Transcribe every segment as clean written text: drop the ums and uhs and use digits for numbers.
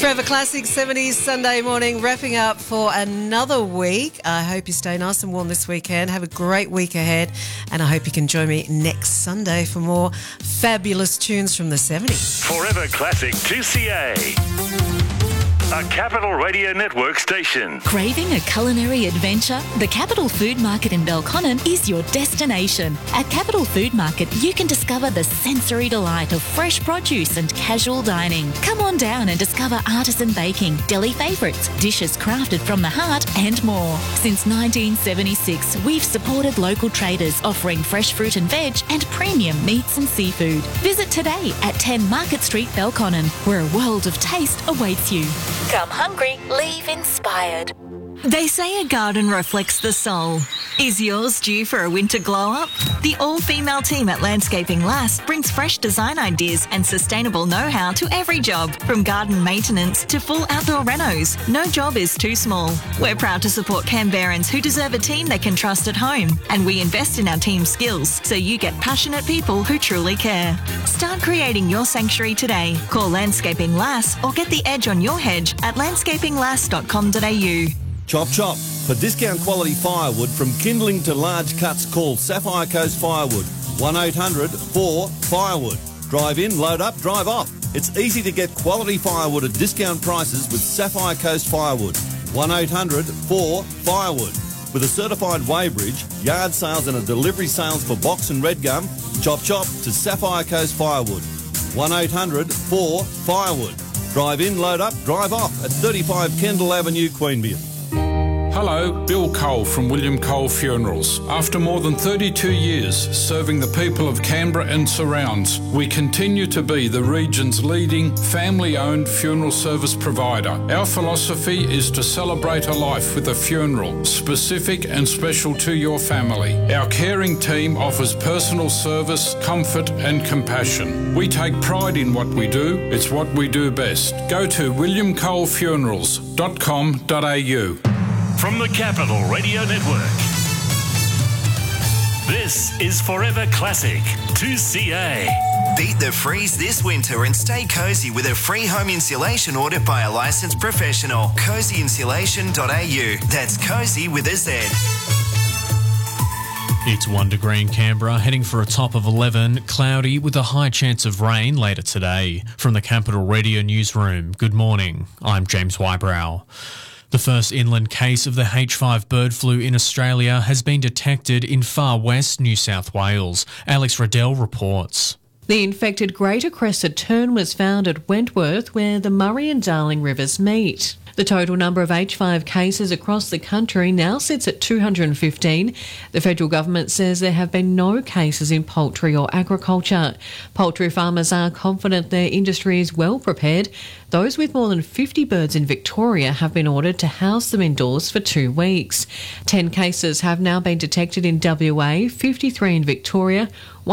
Forever Classic 70s Sunday morning, wrapping up for another week. I hope you stay nice and warm this weekend. Have a great week ahead, and I hope you can join me next Sunday for more fabulous tunes from the 70s. Forever Classic 2CA. A Capital Radio Network station. Craving a culinary adventure? The Capital Food Market in Belconnen is your destination. At Capital Food Market, you can discover the sensory delight of fresh produce and casual dining. Come on down and discover artisan baking, deli favourites, dishes crafted from the heart, and more. Since 1976, we've supported local traders offering fresh fruit and veg and premium meats and seafood. Visit today at 10 Market Street, Belconnen, where a world of taste awaits you. Come hungry, leave inspired. They say a garden reflects the soul. Is yours due for a winter glow-up? The all-female team at Landscaping Lass brings fresh design ideas and sustainable know-how to every job, from garden maintenance to full outdoor renos. No job is too small. We're proud to support Canberrans who deserve a team they can trust at home, and we invest in our team's skills so you get passionate people who truly care. Start creating your sanctuary today. Call Landscaping Lass or get the edge on your hedge at landscapinglass.com.au. Chop chop. For discount quality firewood from kindling to large cuts, call Sapphire Coast Firewood. 1-800-4-FIREWOOD. Drive in, load up, drive off. It's easy to get quality firewood at discount prices with Sapphire Coast Firewood. 1-800-4-FIREWOOD. With a certified weighbridge, yard sales and a delivery sales for box and red gum, chop chop to Sapphire Coast Firewood. 1-800-4-FIREWOOD. Drive in, load up, drive off at 35 Kendall Avenue, Queanbeyan. Hello, Bill Cole from William Cole Funerals. After more than 32 years serving the people of Canberra and surrounds, we continue to be the region's leading family-owned funeral service provider. Our philosophy is to celebrate a life with a funeral, specific and special to your family. Our caring team offers personal service, comfort and compassion. We take pride in what we do. It's what we do best. Go to williamcolefunerals.com.au. From the Capital Radio Network, this is Forever Classic 2CA. Beat the freeze this winter and stay cosy with a free home insulation order by a licensed professional. cozyinsulation.au. That's cozy with a Z. It's 1 degree in Canberra, heading for a top of 11, cloudy with a high chance of rain later today. From the Capital Radio Newsroom, good morning. I'm James Wybrow. The first inland case of the H5 bird flu in Australia has been detected in far west New South Wales. Alex Riddell reports. The infected greater crested tern was found at Wentworth, where the Murray and Darling rivers meet. The total number of H5 cases across the country now sits at 215. The federal government says there have been no cases in poultry or agriculture. Poultry farmers are confident their industry is well prepared. Those with more than 50 birds in Victoria have been ordered to house them indoors for 2 weeks. 10 cases have now been detected in WA, 53 in Victoria,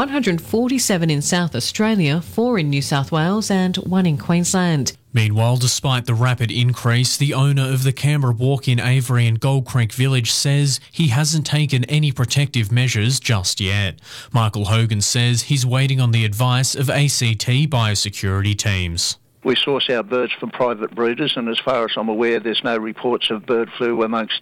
147 in South Australia, 4 in New South Wales and 1 in Queensland. Meanwhile, despite the rapid increase, the owner of the Canberra Walk-in Avery and Gold Creek Village says he hasn't taken any protective measures just yet. Michael Hogan says he's waiting on the advice of ACT biosecurity teams. We source our birds from private breeders, and as far as I'm aware, there's no reports of bird flu amongst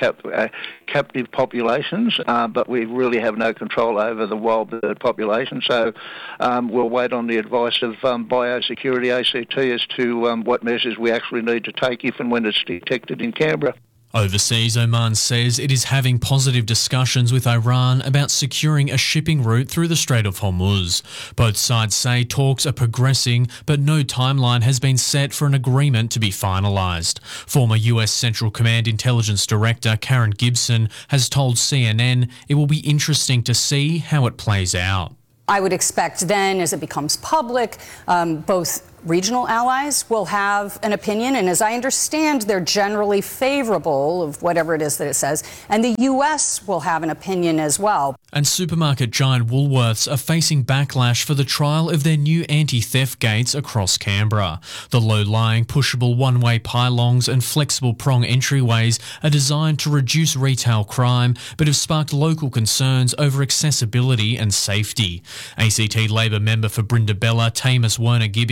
captive populations, but we really have no control over the wild bird population, so we'll wait on the advice of biosecurity ACT as to what measures we actually need to take if and when it's detected in Canberra. Overseas, Oman says it is having positive discussions with Iran about securing a shipping route through the Strait of Hormuz. Both sides say talks are progressing, but no timeline has been set for an agreement to be finalised. Former US Central Command Intelligence Director Karen Gibson has told CNN it will be interesting to see how it plays out. I would expect then, as it becomes public, both regional allies will have an opinion, and as I understand, they're generally favorable of whatever it is that it says, and the US will have an opinion as well. And supermarket giant Woolworths are facing backlash for the trial of their new anti-theft gates across Canberra. The low-lying, pushable one-way pylons and flexible prong entryways are designed to reduce retail crime, but have sparked local concerns over accessibility and safety. ACT Labor member for Brindabella, Tamus Werner-Gibbing, says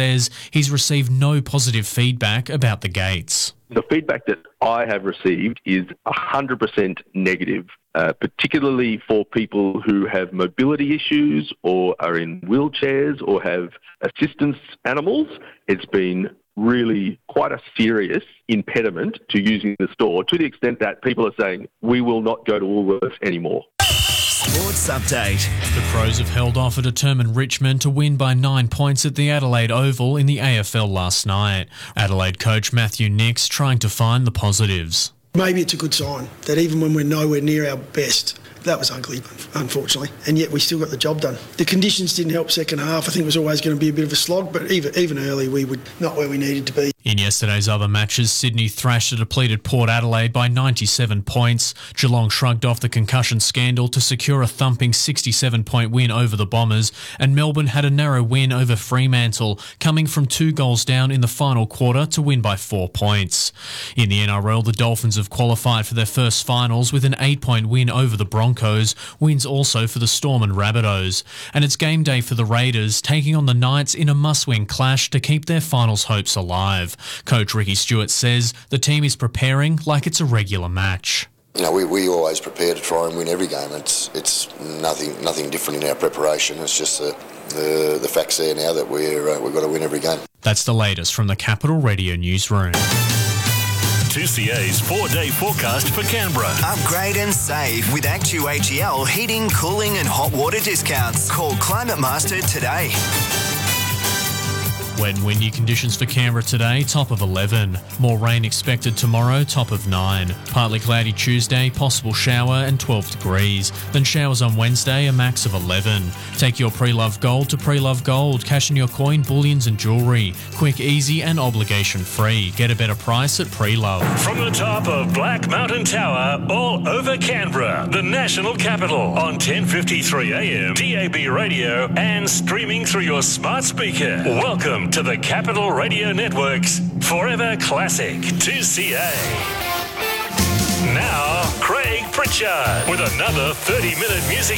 says he's received no positive feedback about the gates. The feedback that I have received is 100% negative, particularly for people who have mobility issues or are in wheelchairs or have assistance animals. It's been really quite a serious impediment to using the store, to the extent that people are saying, we will not go to Woolworths anymore. Sports Update. The Crows have held off a determined Richmond to win by 9 points at the Adelaide Oval in the AFL last night. Adelaide coach Matthew Nicks trying to find the positives. Maybe it's a good sign that even when we're nowhere near our best, that was ugly, unfortunately, and yet we still got the job done. The conditions didn't help second half. I think it was always going to be a bit of a slog, but even early we were not where we needed to be. In yesterday's other matches, Sydney thrashed a depleted Port Adelaide by 97 points. Geelong shrugged off the concussion scandal to secure a thumping 67-point win over the Bombers, and Melbourne had a narrow win over Fremantle, coming from 2 goals down in the final quarter to win by 4 points. In the NRL, the Dolphins have qualified for their first finals with an 8-point win over the Broncos, wins also for the Storm and Rabbitohs. And it's game day for the Raiders, taking on the Knights in a must-win clash to keep their finals hopes alive. Coach Ricky Stewart says the team is preparing like it's a regular match. You know, we always prepare to try and win every game. It's nothing different in our preparation. It's just the facts there now that we've got to win every game. That's the latest from the Capital Radio Newsroom. 2CA's 4-day forecast for Canberra. Upgrade and save with ActuHEL heating, cooling and hot water discounts. Call Climate Master today. Wet and windy conditions for Canberra today, top of 11. More rain expected tomorrow, top of 9. Partly cloudy Tuesday, possible shower and 12 degrees. Then showers on Wednesday, a max of 11. Take your pre-loved gold to Pre-Love Gold. Cash in your coin, bullions and jewellery. Quick, easy and obligation free. Get a better price at Pre-Love. From the top of Black Mountain Tower, all over Canberra, the national capital, on 1053 AM, DAB radio and streaming through your smart speaker. Welcome to the Capital Radio Network's Forever Classic 2CA. Now, Craig Pritchard with another 30-minute music